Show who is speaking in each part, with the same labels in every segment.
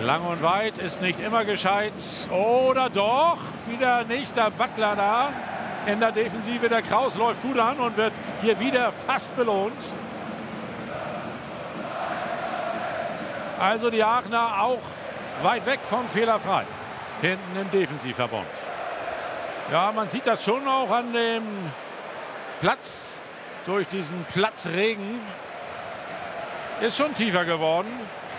Speaker 1: Lang und weit ist nicht immer gescheit. Oder doch, wieder nächster Wackler da in der Defensive. Der Kraus läuft gut an und wird hier wieder fast belohnt. Also die Aachener auch weit weg von fehlerfrei. Hinten im Defensivverbund. Ja, man sieht das schon auch an dem Platz. Durch diesen Platzregen ist schon tiefer geworden.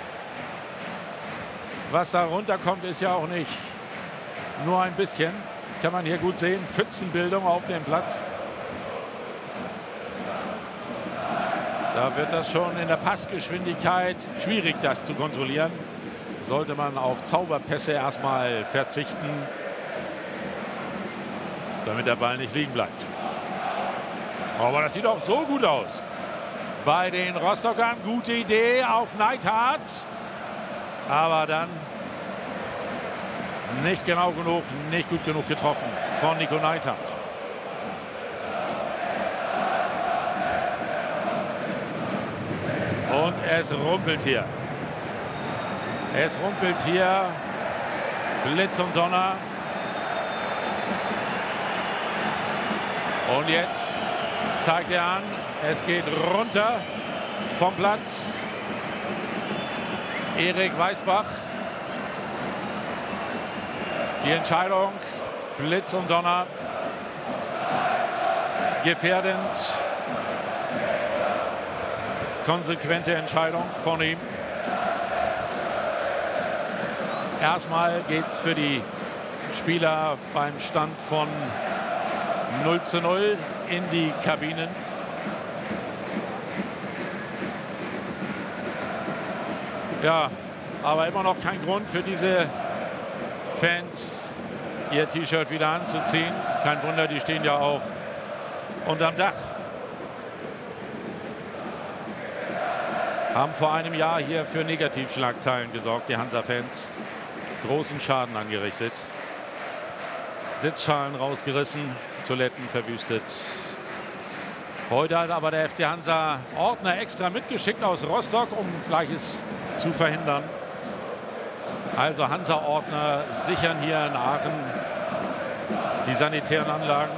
Speaker 1: Was da runterkommt, ist ja auch nicht nur ein bisschen. Kann man hier gut sehen. Pfützenbildung auf dem Platz. Da wird das schon in der Passgeschwindigkeit schwierig, das zu kontrollieren. Sollte man auf Zauberpässe erstmal verzichten, damit der Ball nicht liegen bleibt. Aber das sieht auch so gut aus. Bei den Rostockern gute Idee auf Neidhardt. Aber dann nicht genau genug, nicht gut genug getroffen von Nico Neidhardt. Und es rumpelt hier. Es rumpelt hier. Blitz und Donner. Und jetzt zeigt er an, es geht runter vom Platz. Erik Weißbach. Die Entscheidung, Blitz und Donner. Gefährdend. Konsequente Entscheidung von ihm. Erstmal geht es für die Spieler beim Stand von 0:0 in die Kabinen. Ja, aber immer noch kein Grund für diese Fans, ihr T-Shirt wieder anzuziehen. Kein Wunder, die stehen ja auch unterm Dach. Haben vor einem Jahr hier für Negativschlagzeilen gesorgt, die Hansa-Fans. Großen Schaden angerichtet. Sitzschalen rausgerissen, Toiletten verwüstet. Heute hat aber der FC Hansa Ordner extra mitgeschickt aus Rostock, um Gleiches zu verhindern. Also Hansa-Ordner sichern hier in Aachen die sanitären Anlagen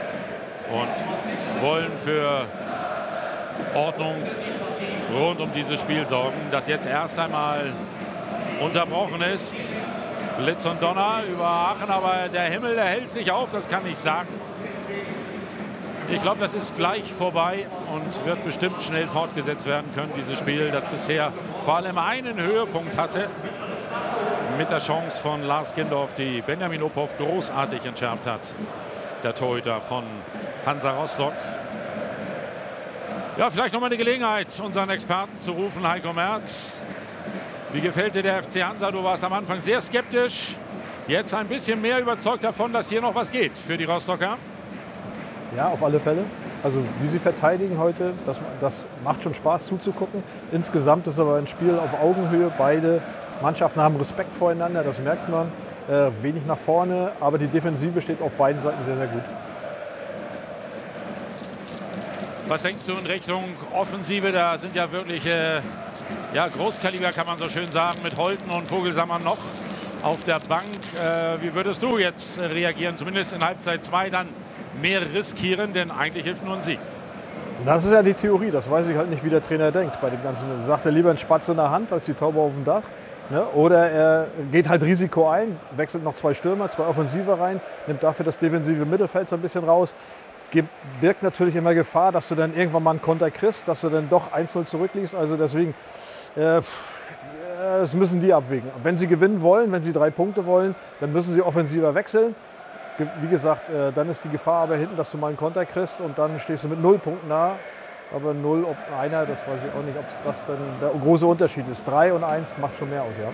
Speaker 1: und wollen für Ordnung rund um dieses Spiel sorgen, das jetzt erst einmal unterbrochen ist. Blitz und Donner über Aachen, aber der Himmel, der hält sich auf, das kann ich sagen. Ich glaube, das ist gleich vorbei und wird bestimmt schnell fortgesetzt werden können, dieses Spiel, das bisher vor allem einen Höhepunkt hatte. Mit der Chance von Lars Kindorf, die Benjamin Ophoff großartig entschärft hat. Der Torhüter von Hansa Rostock. Ja, vielleicht noch mal eine Gelegenheit, unseren Experten zu rufen, Heiko Merz. Wie gefällt dir der FC Hansa? Du warst am Anfang sehr skeptisch. Jetzt ein bisschen mehr überzeugt davon, dass hier noch was geht für die Rostocker.
Speaker 2: Ja, auf alle Fälle. Also wie sie verteidigen heute, das macht schon Spaß zuzugucken. Insgesamt ist aber ein Spiel auf Augenhöhe. Beide Mannschaften haben Respekt voreinander, das merkt man. Wenig nach vorne, aber die Defensive steht auf beiden Seiten sehr, sehr gut.
Speaker 1: Was denkst du in Richtung Offensive? Da sind ja wirklich Großkaliber, kann man so schön sagen, mit Holten und Vogelsammer noch auf der Bank. Wie würdest du jetzt reagieren? Zumindest in Halbzeit 2 dann mehr riskieren, denn eigentlich hilft nur ein Sieg.
Speaker 2: Das ist ja die Theorie, das weiß ich halt nicht, wie der Trainer denkt bei dem Ganzen. Sagt er lieber einen Spatz in der Hand als die Taube auf dem Dach? Ne? Oder er geht halt Risiko ein, wechselt noch 2 Stürmer, 2 Offensive rein, nimmt dafür das defensive Mittelfeld so ein bisschen raus. Birgt natürlich immer Gefahr, dass du dann irgendwann mal einen Konter kriegst, dass du dann doch 1:0 zurückliegst. Also deswegen, das müssen die abwägen. Wenn sie gewinnen wollen, wenn sie 3 Punkte wollen, dann müssen sie offensiver wechseln. Wie gesagt, dann ist die Gefahr aber hinten, dass du mal einen Konter kriegst und dann stehst du mit 0 Punkten da. Aber 0 ob einer, das weiß ich auch nicht, ob es das dann der große Unterschied ist. 3 und 1 macht schon mehr aus, ja.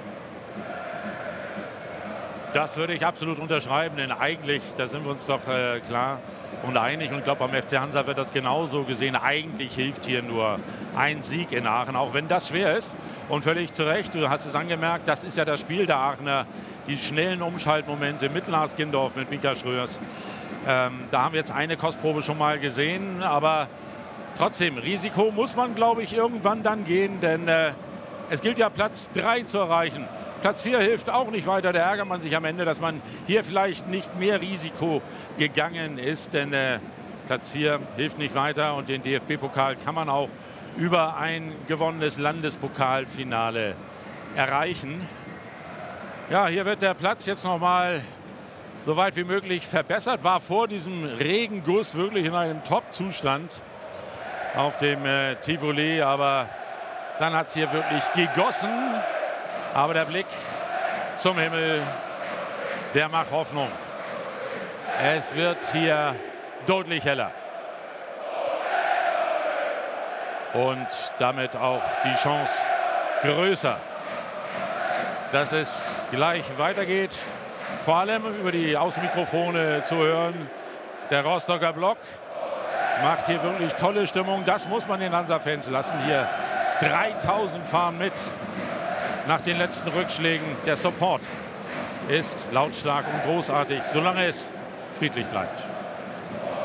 Speaker 1: Das würde ich absolut unterschreiben, denn eigentlich, da sind wir uns doch klar und einig. Und ich glaube, beim FC Hansa wird das genauso gesehen. Eigentlich hilft hier nur ein Sieg in Aachen, auch wenn das schwer ist. Und völlig zu Recht, du hast es angemerkt, das ist ja das Spiel der Aachener. Die schnellen Umschaltmomente mit Lars Kindorf, mit Mika Schröers. Da haben wir jetzt eine Kostprobe schon mal gesehen. Aber trotzdem, Risiko muss man, glaube ich, irgendwann dann gehen. Denn es gilt ja, Platz 3 zu erreichen. Platz 4 hilft auch nicht weiter. Da ärgert man sich am Ende, dass man hier vielleicht nicht mehr Risiko gegangen ist. Denn Platz 4 hilft nicht weiter. Und den DFB-Pokal kann man auch über ein gewonnenes Landespokalfinale erreichen. Ja, hier wird der Platz jetzt noch mal so weit wie möglich verbessert. War vor diesem Regenguss wirklich in einem Top-Zustand auf dem Tivoli. Aber dann hat es hier wirklich gegossen. Aber der Blick zum Himmel, der macht Hoffnung. Es wird hier deutlich heller. Und damit auch die Chance größer, dass es gleich weitergeht. Vor allem über die Außenmikrofone zu hören. Der Rostocker Block macht hier wirklich tolle Stimmung. Das muss man den Hansa-Fans lassen. Hier 3000 fahren mit nach den letzten Rückschlägen. Der Support ist lautstark und großartig, solange es friedlich bleibt.